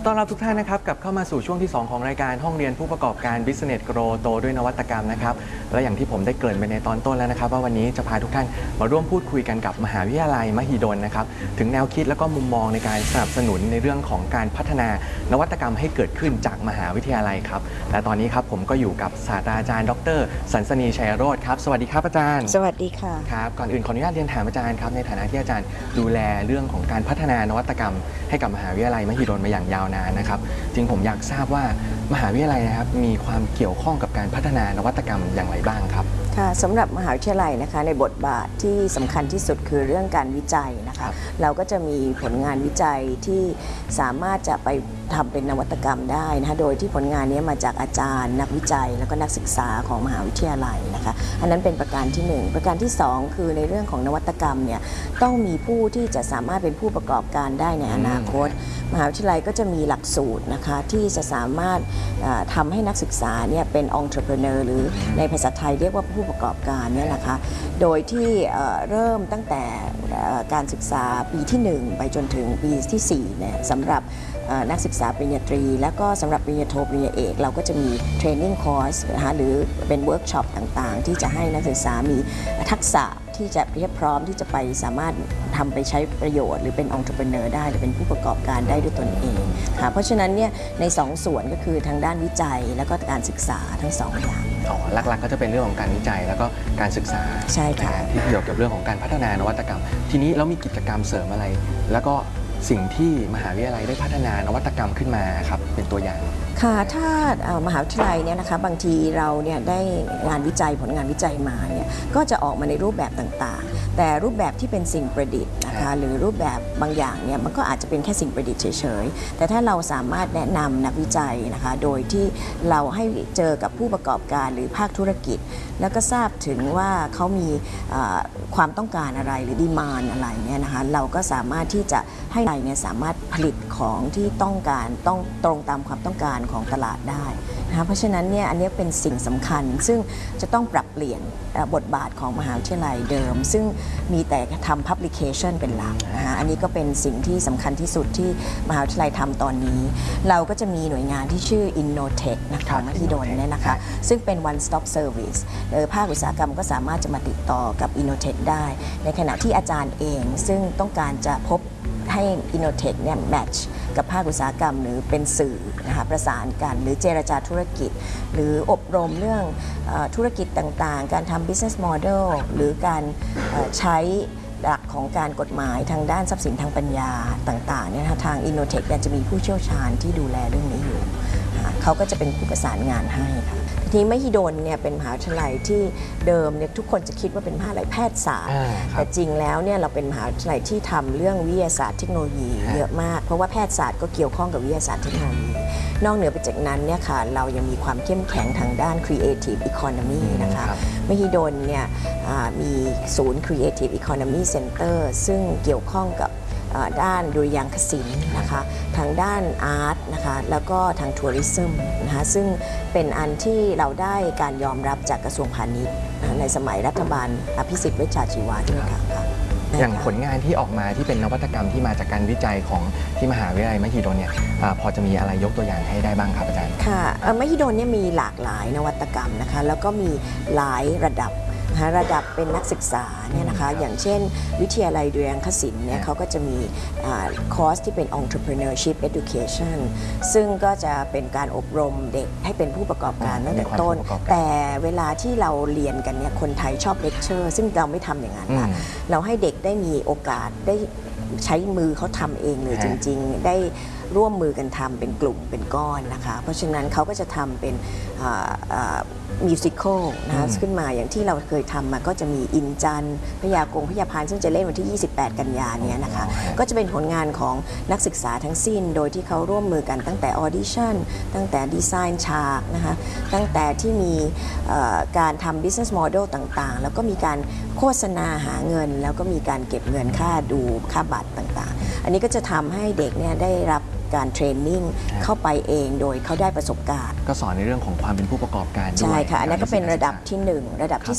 ต้อนรับทุกท่านนะครับกลับเข้ามาสู่ช่วงที่ 2 ของรายการห้องเรียนผู้ประกอบการ Business Grow โตด้วยนวัตกรรมนะครับและอย่างที่ผมได้เกริ่นไปในตอนต้นแล้วนะครับว่าวันนี้จะพาทุกท่านมาร่วมพูดคุยกันกับมหาวิทยาลัยมหิดลนะครับถึงแนวคิดและก็มุมมองในการสนับสนุนในเรื่องของการพัฒนานวัตกรรมให้เกิดขึ้นจากมหาวิทยาลัยครับและตอนนี้ครับผมก็อยู่กับศาสตราจารย์ดร.สันสนีชัยโรจน์ครับสวัสดีครับอาจารย์สวัสดีค่ะครับก่อนอื่นขออนุญาตเรียนถามอาจารย์ครับในฐานะที่อาจารย์ดูแลเรื่องของการพัฒนานวัตกรรมให้กับมหาวิทยาลัยมหิดลมาอย่างยาวนานนะครับจริงผมอยากทราบว่ามหาวิทยาลัยนะครับมีความเกี่ยวข้องกับการพัฒนานวัตกรรมอย่างไรบ้างครับค่ะสำหรับมหาวิทยาลัยนะคะในบทบาทที่สำคัญที่สุดคือเรื่องการวิจัยนะคะเราก็จะมีผลงานวิจัยที่สามารถจะไปทำเป็นนวัตกรรมได้นะคะโดยที่ผลงานนี้มาจากอาจารย์นักวิจัยแล้วก็นักศึกษาของมหาวิทยาลัยนะคะอันนั้นเป็นประการที่1ประการที่2คือในเรื่องของนวัตกรรมเนี่ยต้องมีผู้ที่จะสามารถเป็นผู้ประกอบการได้ในอนาคตมหาวิทยาลัยก็จะมีหลักสูตรนะคะที่จะสามารถทำให้นักศึกษาเนี่ยเป็น entrepreneur หรือในภาษาไทยเรียกว่าผู้ประกอบการเนี่ยนะคะโดยที่เริ่มตั้งแต่การศึกษาปีที่1ไปจนถึงปีที่4เนี่ยสำหรับนักศึกษาปริญญาตรีแล้วก็สำหรับปริญญาโทปริญญาเอกเราก็จะมีเทรนนิ่งคอร์สนะคะหรือเป็นเวิร์กช็อปต่างๆที่จะให้นักศึกษามีทักษะที่จะเรียบพร้อมที่จะไปสามารถทำไปใช้ประโยชน์หรือเป็น entrepreneur ได้หรือเป็นผู้ประกอบการได้ด้วยตนเองค่ะเพราะฉะนั้นเนี่ยใน2ส่วนก็คือทางด้านวิจัยแล้วก็การศึกษาทั้ง2อย่างหลักๆก็จะเป็นเรื่องของการวิจัยแล้วก็การศึกษาใช่ค่ะที่เกี่ยวกับเรื่องของการพัฒนานวัตกรรมทีนี้เรามีกิจกรรมเสริมอะไรแล้วก็สิ่งที่มหาวิทยาลัยได้พัฒนานวัตกรรมขึ้นมาครับเป็นตัวอย่างค่ะถ้ามหาวิทยาลัยเนี่ยนะคะบางทีเราเนี่ยได้งานวิจัยผลงานวิจัยมาเนี่ยก็จะออกมาในรูปแบบต่างๆแต่รูปแบบที่เป็นสิ่งประดิษฐ์นะคะหรือรูปแบบบางอย่างเนี่ยมันก็อาจจะเป็นแค่สิ่งประดิษฐ์เฉยๆแต่ถ้าเราสามารถแนะนำนักวิจัยนะคะโดยที่เราให้เจอกับผู้ประกอบการหรือภาคธุรกิจแล้วก็ทราบถึงว่าเขามีความต้องการอะไรหรือดีมานด์อะไรเนี่ยนะคะเราก็สามารถที่จะให้นายเนี่ยสามารถผลิตของที่ต้องการต้องตรงตามความต้องการของตลาดได้นะคะเพราะฉะนั้นเนี่ยอันนี้เป็นสิ่งสำคัญซึ่งจะต้องปรับเปลี่ยนบทบาทของมหาวิทยาลัยเดิมซึ่งมีแต่ทำ publication เป็นหลักนะคะอันนี้ก็เป็นสิ่งที่สำคัญที่สุดที่มหาวิทยาลัยทำตอนนี้เราก็จะมีหน่วยงานที่ชื่อ Innotech นะคะมหิดลเนี่ยนะคะซึ่งเป็น one stop service ภาคอุตสาหกรรมก็สามารถจะมาติดต่อกับ Innotech ได้ในขณะที่อาจารย์เองซึ่งต้องการจะพบให้ Innotech เนี่ยแมทช์กับภาคอุตสาหกรรมหรือเป็นสื่อนะคะประสานกันหรือเจรจาธุรกิจหรืออบรมเรื่องธุรกิจต่างๆการทำ business model หรือการใช้หลักของการกฎหมายทางด้านทรัพย์สินทางปัญญาต่างๆเนี่ยนะคะทาง Innotech จะมีผู้เชี่ยวชาญที่ดูแลเรื่องนี้อยู่เขาก็จะเป็นผู้ประสานงานให้ค่ะทีนี้มหิดลเนี่ยเป็นมหาวิทยาลัยที่เดิมเนี่ยทุกคนจะคิดว่าเป็นมหาวิทยาลัยแพทยศาสตร์แต่จริงแล้วเนี่ยเราเป็นมหาวิทยาลัยที่ทำเรื่องวิทยาศาสตร์เทคโนโลยีเยอะมากเพราะว่าแพทยศาสตร์ก็เกี่ยวข้องกับวิทยาศาสตร์เทคโนโลยีนอกเหนือไปจากนั้นเนี่ยค่ะเรายังมีความเข้มแข็งทางด้าน Creative Economy นะคะมหิดลเนี่ยมีศูนย์ Creative Economy Center ซึ่งเกี่ยวข้องกับด้านดุริยางคศิลป์นะคะทางด้านอาร์ตนะคะแล้วก็ทางทัวริซึมนะคะซึ่งเป็นอันที่เราได้การยอมรับจากกระทรวงพาณิชย์ในสมัยรัฐบาลอภิสิทธิ์เวชชาชีวะด้วยค่ะอย่างผลงานที่ออกมาที่เป็นนวัตกรรมที่มาจากการวิจัยของที่มหาวิทยาลัยมหิดลเนี่ยพอจะมีอะไรยกตัวอย่างให้ได้บ้างครับอาจารย์ค่ะมหิดลเนี่ยมีหลากหลายนวัตกรรมนะคะแล้วก็มีหลายระดับเป็นนักศึกษาเนี่ยนะคะอย่างเช่นวิทยาลัยดุริยางคศิลป์เนี่ยเขาก็จะมีคอร์สที่เป็น entrepreneurship education ซึ่งก็จะเป็นการอบรมเด็กให้เป็นผู้ประกอบการตั้งแต่ต้นแต่เวลาที่เราเรียนกันเนี่ยคนไทยชอบเลคเชอร์ซึ่งเราไม่ทำอย่างนั้นค่ะเราให้เด็กได้มีโอกาสได้ใช้มือเขาทำเองเลยจริงๆได้ร่วมมือกันทำเป็นกลุ่มเป็นก้อนนะคะเพราะฉะนั้นเขาก็จะทำเป็นมิวสิควลนะคะขึ้นมาอย่างที่เราเคยทำมาก็จะมีอินจันพยากงพยาพานซึ่งจะเล่นวันที่ 28 กันยาเนี่ยนะคะก็จะเป็นผลงานของนักศึกษาทั้งสิ้นโดยที่เขาร่วมมือกันตั้งแต่ออดิชั่นตั้งแต่ดีไซน์ฉากนะคะตั้งแต่ที่มีการทำ business model ต่างๆแล้วก็มีการโฆษณาหาเงินแล้วก็มีการเก็บเงินค่าดูค่าบัตรต่างๆอันนี้ก็จะทำให้เด็กเนี่ยได้รับการเทรนนิ่งเข้าไปเองโดยเขาได้ประสบการณ์ก็สอนในเรื่องของความเป็นผู้ประกอบการด้วยใช่ค่ะอันนั้นก็เป็นระดับที่1ระดับที่